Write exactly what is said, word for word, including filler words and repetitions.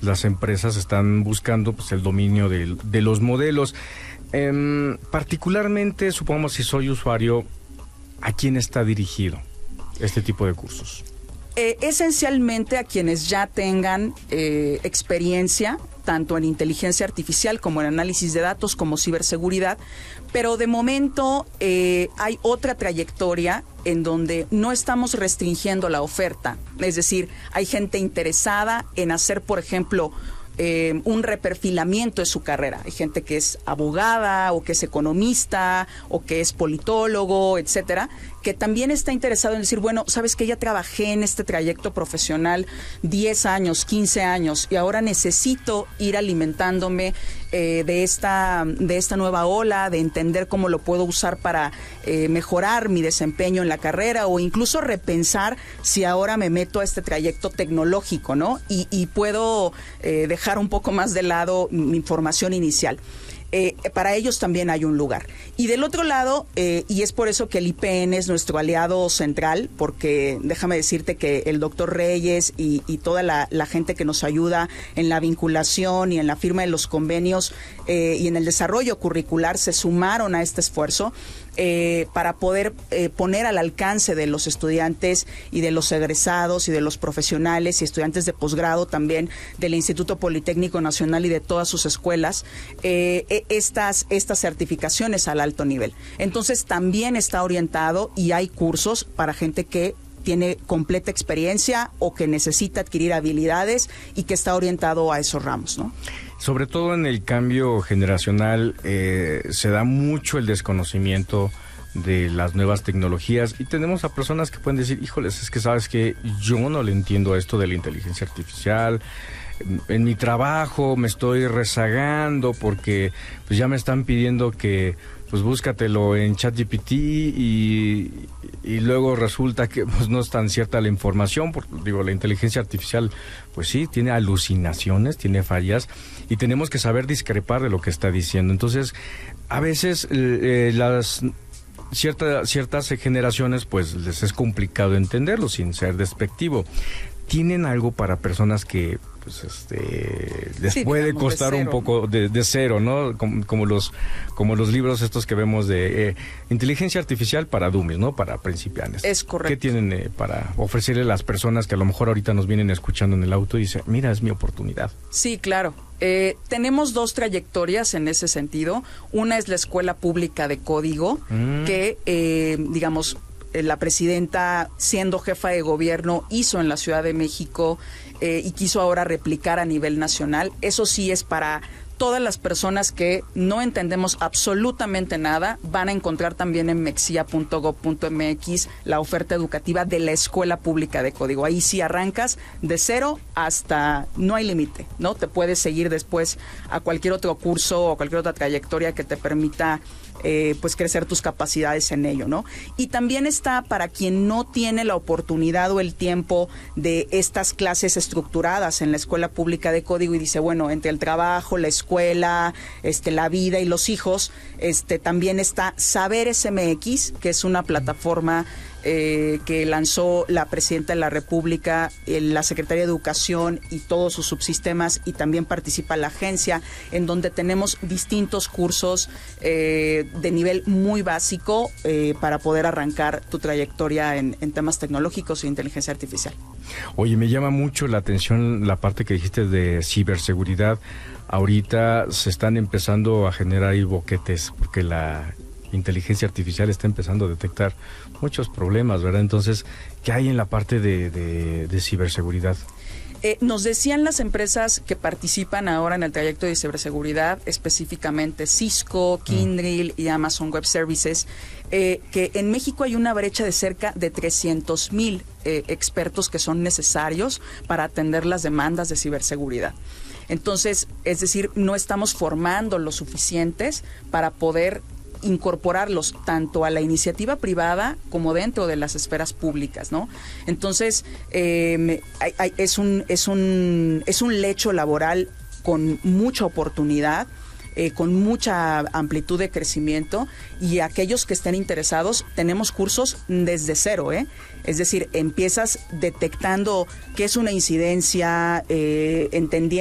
las empresas están buscando pues, el dominio de, de los modelos. Eh, particularmente, supongamos si soy usuario, ¿a quién está dirigido este tipo de cursos? Eh, esencialmente a quienes ya tengan eh, experiencia tanto en inteligencia artificial como en análisis de datos como ciberseguridad, pero de momento eh, hay otra trayectoria en donde no estamos restringiendo la oferta, es decir, hay gente interesada en hacer, por ejemplo, Eh, un reperfilamiento de su carrera. Hay gente que es abogada o que es economista o que es politólogo, etcétera, que también está interesado en decir, bueno, sabes que ya trabajé en este trayecto profesional diez años, quince años y ahora necesito ir alimentándome eh, de esta de esta nueva ola, de entender cómo lo puedo usar para eh, mejorar mi desempeño en la carrera o incluso repensar si ahora me meto a este trayecto tecnológico, ¿no? Y, y puedo eh, dejar un poco más de lado mi formación inicial. Eh, para ellos también hay un lugar. Y del otro lado, eh, y es por eso que el I P N es nuestro aliado central, porque déjame decirte que el doctor Reyes y, y toda la, la gente que nos ayuda en la vinculación y en la firma de los convenios eh, y en el desarrollo curricular se sumaron a este esfuerzo. Eh, para poder eh, poner al alcance de los estudiantes y de los egresados y de los profesionales y estudiantes de posgrado también del Instituto Politécnico Nacional y de todas sus escuelas eh, estas, estas certificaciones al alto nivel. Entonces también está orientado y hay cursos para gente que tiene completa experiencia o que necesita adquirir habilidades y que está orientado a esos ramos, ¿no? Sobre todo en el cambio generacional eh, se da mucho el desconocimiento de las nuevas tecnologías y tenemos a personas que pueden decir, híjoles, es que sabes que yo no le entiendo a esto de la inteligencia artificial, en mi trabajo me estoy rezagando porque pues ya me están pidiendo que pues búscatelo en ChatGPT y, y luego resulta que pues no es tan cierta la información, porque digo, la inteligencia artificial pues sí, tiene alucinaciones, tiene fallas y tenemos que saber discrepar de lo que está diciendo. Entonces, a veces eh, las cierta, ciertas generaciones pues les es complicado entenderlo sin ser despectivo. ¿Tienen algo para personas que pues este les sí, puede digamos, costar un poco de, de cero, ¿no? Como, como los como los libros estos que vemos de eh, inteligencia artificial para dummies, ¿no? Para principiantes. Es correcto. ¿Qué tienen eh, para ofrecerle a las personas que a lo mejor ahorita nos vienen escuchando en el auto y dicen, mira, es mi oportunidad? Sí, claro. Eh, tenemos dos trayectorias en ese sentido. Una es la Escuela Pública de Código, mm. que, eh, digamos, la presidenta, siendo jefa de gobierno, hizo en la Ciudad de México eh, y quiso ahora replicar a nivel nacional. Eso sí es para todas las personas que no entendemos absolutamente nada. Van a encontrar también en mexia punto gob punto mx la oferta educativa de la Escuela Pública de Código. Ahí sí arrancas de cero hasta no hay límite, ¿no? Te puedes seguir después a cualquier otro curso o cualquier otra trayectoria que te permita Eh, pues crecer tus capacidades en ello, ¿no? Y también está para quien no tiene la oportunidad o el tiempo de estas clases estructuradas en la Escuela Pública de Código y dice, bueno, entre el trabajo, la escuela, este, la vida y los hijos, este, también está Saberes M X, que es una plataforma Eh, que lanzó la Presidenta de la República, eh, la Secretaría de Educación y todos sus subsistemas, y también participa la agencia, en donde tenemos distintos cursos eh, de nivel muy básico eh, para poder arrancar tu trayectoria en, en temas tecnológicos e inteligencia artificial. Oye, me llama mucho la atención la parte que dijiste de ciberseguridad. Ahorita se están empezando a generar ahí boquetes, porque la inteligencia artificial está empezando a detectar muchos problemas, ¿verdad? Entonces, ¿qué hay en la parte de, de, de ciberseguridad? Eh, nos decían las empresas que participan ahora en el trayecto de ciberseguridad, específicamente Cisco, Kyndryl y Amazon Web Services, eh, que en México hay una brecha de cerca de trescientos mil eh, expertos que son necesarios para atender las demandas de ciberseguridad. Entonces, es decir, no estamos formando los suficientes para poder incorporarlos tanto a la iniciativa privada como dentro de las esferas públicas, ¿no? Entonces, eh, hay, hay, es un es un es un lecho laboral con mucha oportunidad, eh, con mucha amplitud de crecimiento, y aquellos que estén interesados, tenemos cursos desde cero, ¿eh? Es decir, empiezas detectando qué es una incidencia, eh, entendiendo